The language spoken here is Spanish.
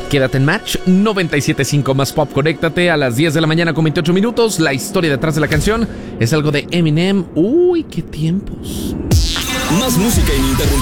Quédate en Match 97.5 más pop. Conéctate a las 10 de la mañana con 28 minutos. La historia detrás de la canción es algo de Eminem. Uy, qué tiempos. Más música ininterrumpida.